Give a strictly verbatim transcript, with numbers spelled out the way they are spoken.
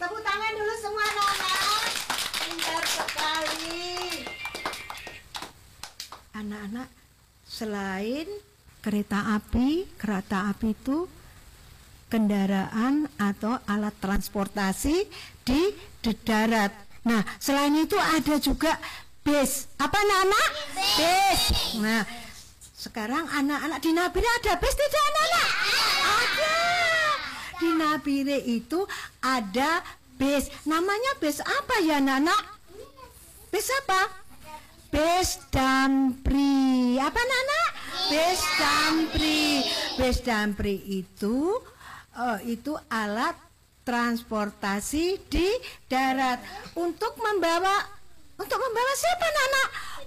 Tepuk tangan dulu semua anak-anak. Pintar sekali. Anak-anak, selain kereta api, kereta api itu kendaraan atau alat transportasi di, di darat. Nah, selain itu ada juga bis. Apa nama? Bis. Nah, sekarang anak-anak di Nabire ada bis tidak anak-anak? Ada. Di Nabire itu ada bis. Namanya bis apa ya anak-anak? Bis apa? Bis Dampri. Apa anak-anak? Bis Dampri. Bis Dampri itu uh, itu alat transportasi di darat untuk membawa untuk membawa siapa anak-anak?